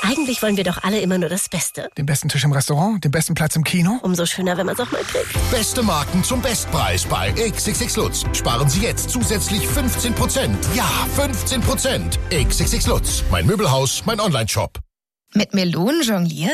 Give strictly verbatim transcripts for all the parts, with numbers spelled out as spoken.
Eigentlich wollen wir doch alle immer nur das Beste. Den besten Tisch im Restaurant, den besten Platz im Kino. Umso schöner, wenn man es auch mal kriegt. Beste Marken zum Bestpreis bei X X X Lutz. Sparen Sie jetzt zusätzlich fünfzehn Prozent. Ja, fünfzehn Prozent. X X X Lutz. Mein Möbelhaus, mein Onlineshop. Mit Melonen jonglieren?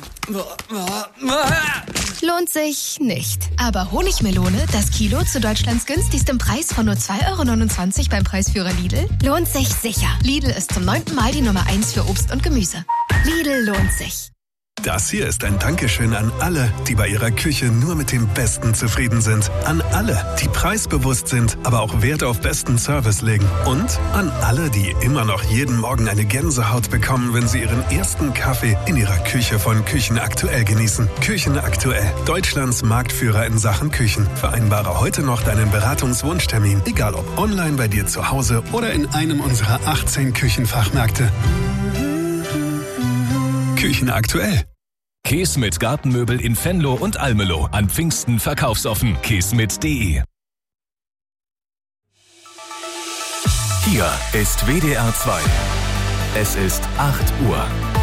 Lohnt sich nicht. Aber Honigmelone, das Kilo zu Deutschlands günstigstem Preis von nur zwei Euro neunundzwanzig beim Preisführer Lidl, lohnt sich sicher. Lidl ist zum neunten Mal die Nummer eins für Obst und Gemüse. Lidl lohnt sich. Das hier ist ein Dankeschön an alle, die bei ihrer Küche nur mit dem Besten zufrieden sind. An alle, die preisbewusst sind, aber auch Wert auf besten Service legen. Und an alle, die immer noch jeden Morgen eine Gänsehaut bekommen, wenn sie ihren ersten Kaffee in ihrer Küche von Küchen Aktuell genießen. Küchen Aktuell, Deutschlands Marktführer in Sachen Küchen. Vereinbare heute noch deinen Beratungswunschtermin, egal ob online bei dir zu Hause oder in einem unserer achtzehn Küchenfachmärkte. Küchen Aktuell. Keesmit Gartenmöbel in Venlo und Almelo. An Pfingsten verkaufsoffen. keesmit punkt de. Hier ist W D R zwei. Es ist acht Uhr.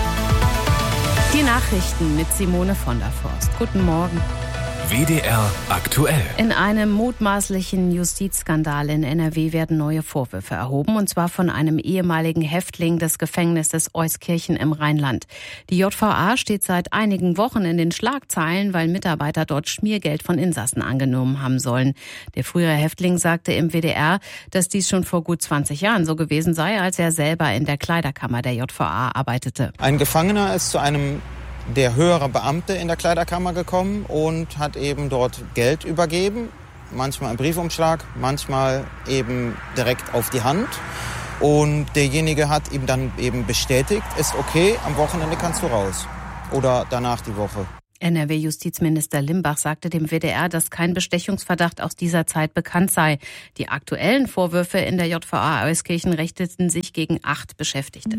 Die Nachrichten mit Simone von der Forst. Guten Morgen. W D R aktuell. In einem mutmaßlichen Justizskandal in N R W werden neue Vorwürfe erhoben, und zwar von einem ehemaligen Häftling des Gefängnisses Euskirchen im Rheinland. Die J V A steht seit einigen Wochen in den Schlagzeilen, weil Mitarbeiter dort Schmiergeld von Insassen angenommen haben sollen. Der frühere Häftling sagte im W D R, dass dies schon vor gut zwanzig Jahren so gewesen sei, als er selber in der Kleiderkammer der J V A arbeitete. Ein Gefangener ist zu einem der höhere Beamte in der Kleiderkammer gekommen und hat eben dort Geld übergeben, manchmal im Briefumschlag, manchmal eben direkt auf die Hand. Und derjenige hat ihm dann eben bestätigt, ist okay, am Wochenende kannst du raus oder danach die Woche. N R W-Justizminister Limbach sagte dem W D R, dass kein Bestechungsverdacht aus dieser Zeit bekannt sei. Die aktuellen Vorwürfe in der J V A Euskirchen richteten sich gegen acht Beschäftigte.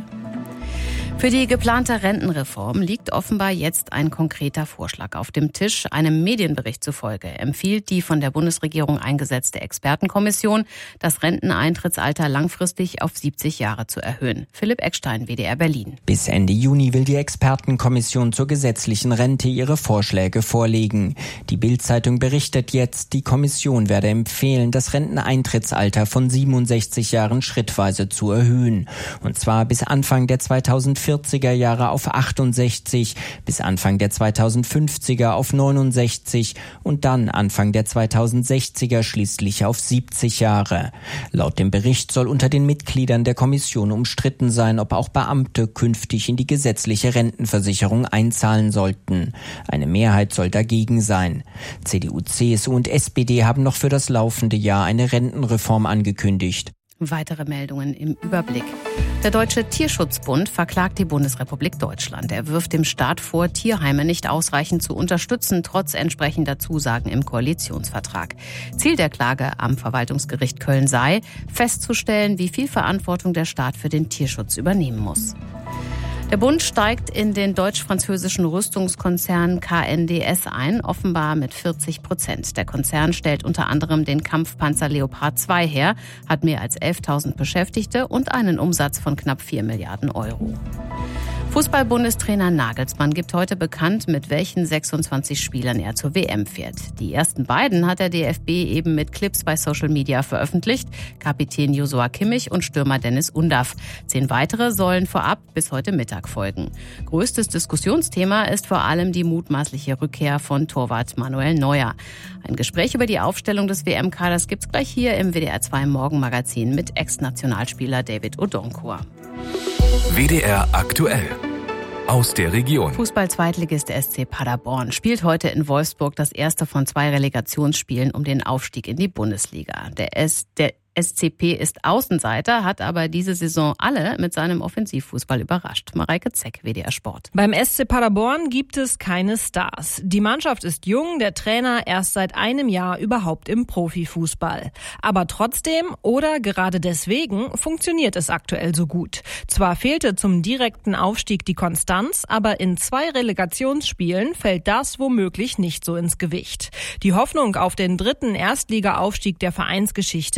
Für die geplante Rentenreform liegt offenbar jetzt ein konkreter Vorschlag auf dem Tisch. Einem Medienbericht zufolge empfiehlt die von der Bundesregierung eingesetzte Expertenkommission, das Renteneintrittsalter langfristig auf siebzig Jahre zu erhöhen. Philipp Eckstein, W D R Berlin. Bis Ende Juni will die Expertenkommission zur gesetzlichen Rente ihre Vorschläge vorlegen. Die Bild-Zeitung berichtet jetzt, die Kommission werde empfehlen, das Renteneintrittsalter von siebenundsechzig Jahren schrittweise zu erhöhen. Und zwar bis Anfang der zweitausendvierziger Jahre auf achtundsechzig, bis Anfang der zweitausendfünfziger auf neunundsechzig und dann Anfang der zweitausendsechziger schließlich auf siebzig Jahre. Laut dem Bericht soll unter den Mitgliedern der Kommission umstritten sein, ob auch Beamte künftig in die gesetzliche Rentenversicherung einzahlen sollten. Eine Mehrheit soll dagegen sein. C D U, C S U und S P D haben noch für das laufende Jahr eine Rentenreform angekündigt. Weitere Meldungen im Überblick. Der Deutsche Tierschutzbund verklagt die Bundesrepublik Deutschland. Er wirft dem Staat vor, Tierheime nicht ausreichend zu unterstützen, trotz entsprechender Zusagen im Koalitionsvertrag. Ziel der Klage am Verwaltungsgericht Köln sei, festzustellen, wie viel Verantwortung der Staat für den Tierschutz übernehmen muss. Der Bund steigt in den deutsch-französischen Rüstungskonzern K N D S ein, offenbar mit vierzig Prozent. Der Konzern stellt unter anderem den Kampfpanzer Leopard zwei her, hat mehr als elftausend Beschäftigte und einen Umsatz von knapp vier Milliarden Euro. Fußball-Bundestrainer Nagelsmann gibt heute bekannt, mit welchen sechsundzwanzig Spielern er zur W M fährt. Die ersten beiden hat der D F B eben mit Clips bei Social Media veröffentlicht. Kapitän Joshua Kimmich und Stürmer Dennis Undaff. Zehn weitere sollen vorab bis heute Mittag folgen. Größtes Diskussionsthema ist vor allem die mutmaßliche Rückkehr von Torwart Manuel Neuer. Ein Gespräch über die Aufstellung des W M-Kaders gibt's gleich hier im W D R zwei Morgenmagazin mit Ex-Nationalspieler David Odonkor. W D R aktuell. Aus der Region. Fußball-Zweitligist S C Paderborn spielt heute in Wolfsburg das erste von zwei Relegationsspielen um den Aufstieg in die Bundesliga. Der, S, der S C P ist Außenseiter, hat aber diese Saison alle mit seinem Offensivfußball überrascht. Mareike Zeck, W D R Sport. Beim S C Paderborn gibt es keine Stars. Die Mannschaft ist jung, der Trainer erst seit einem Jahr überhaupt im Profifußball. Aber trotzdem oder gerade deswegen funktioniert es aktuell so gut. Zwar fehlte zum direkten Aufstieg die Konstanz, aber in zwei Relegationsspielen fällt das womöglich nicht so ins Gewicht. Die Hoffnung auf den dritten Erstliga-Aufstieg der Vereinsgeschichte ist da.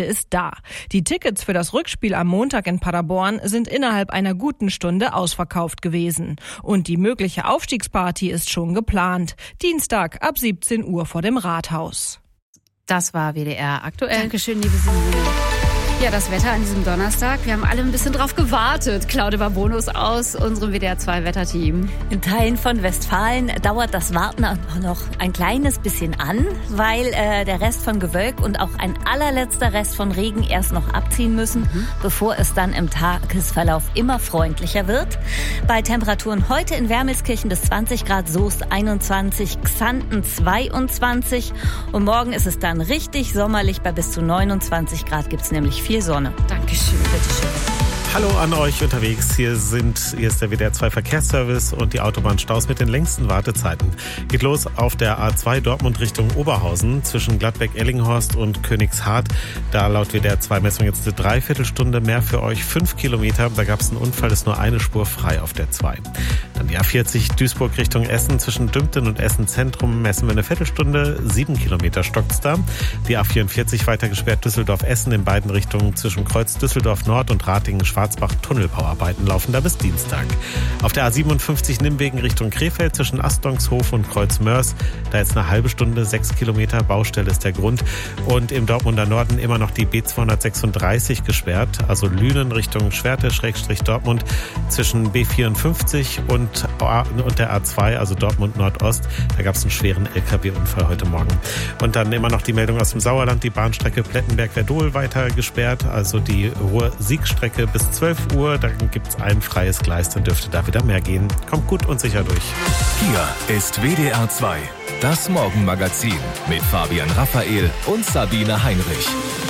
klar. Die Tickets für das Rückspiel am Montag in Paderborn sind innerhalb einer guten Stunde ausverkauft gewesen. Und die mögliche Aufstiegsparty ist schon geplant. Dienstag ab siebzehn Uhr vor dem Rathaus. Das war W D R aktuell. Dankeschön, liebe Simone. Ja, das Wetter an diesem Donnerstag. Wir haben alle ein bisschen drauf gewartet. Claudia Barbonus aus unserem W D R zwei Wetterteam. In Teilen von Westfalen dauert das Warten auch noch ein kleines bisschen an, weil äh, der Rest von Gewölk und auch ein allerletzter Rest von Regen erst noch abziehen müssen, mhm. bevor es dann im Tagesverlauf immer freundlicher wird. Bei Temperaturen heute in Wermelskirchen bis zwanzig Grad, Soest einundzwanzig, Xanten zweiundzwanzig und morgen ist es dann richtig sommerlich. Bei bis zu neunundzwanzig Grad gibt's nämlich viel Sonne. Dankeschön, bitteschön. Hallo an euch unterwegs. Hier sind, hier ist der W D R zwei Verkehrsservice und die Autobahnstaus mit den längsten Wartezeiten. Geht los auf der A zwei Dortmund Richtung Oberhausen zwischen Gladbeck-Ellinghorst und Königshardt. Da laut W D R zwei Messung jetzt eine Dreiviertelstunde mehr für euch. Fünf Kilometer. Da gab es einen Unfall, ist nur eine Spur frei auf der zwei. Dann die A vierzig Duisburg Richtung Essen zwischen Dümpten und Essen Zentrum messen wir eine Viertelstunde. Sieben Kilometer stockt's da. Die A vierundvierzig weiter gesperrt Düsseldorf-Essen in beiden Richtungen zwischen Kreuz Düsseldorf Nord und Ratingen-Schwarzbach. Tunnelbauarbeiten laufen da bis Dienstag. Auf der A siebenundfünfzig Nimwegen Richtung Krefeld zwischen Astongshof und Kreuz-Mörs. Da jetzt eine halbe Stunde, sechs Kilometer. Baustelle ist der Grund. Und im Dortmunder Norden immer noch die B zweihundertsechsunddreißig gesperrt. Also Lünen Richtung Schwerte, Schrägstrich Dortmund zwischen B vierundfünfzig und, und der A zwei, also Dortmund Nordost. Da gab es einen schweren L K W-Unfall heute Morgen. Und dann immer noch die Meldung aus dem Sauerland. Die Bahnstrecke Plettenberg-Werdohl weiter gesperrt. Also die Ruhr-Siegstrecke bis zwölf Uhr, dann gibt es ein freies Gleis, dann dürfte da wieder mehr gehen. Kommt gut und sicher durch. Hier ist W D R zwei, das Morgenmagazin mit Fabian Raphael und Sabine Heinrich.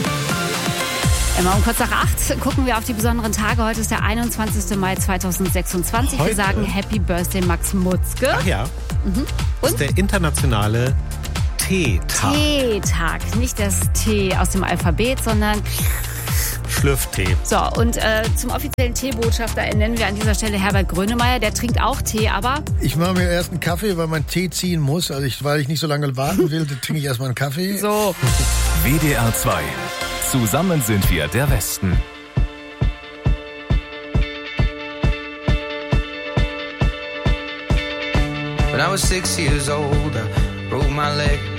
Immer um kurz nach acht gucken wir auf die besonderen Tage. Heute ist der einundzwanzigster Mai zweitausendsechsundzwanzig. Heute? Wir sagen Happy Birthday Max Mutzke. Ach ja, Mhm. das ist der internationale Teetag. Teetag. Nicht das T aus dem Alphabet, sondern Schlürftee. So, und äh, zum offiziellen Teebotschafter ernennen wir an dieser Stelle Herbert Grönemeyer. Der trinkt auch Tee, aber... Ich mache mir erst einen Kaffee, weil man Tee ziehen muss. Also ich, weil ich nicht so lange warten will, trinke ich erstmal einen Kaffee. So. W D R zwei. Zusammen sind wir der Westen. When I was six years old, I broke my leg.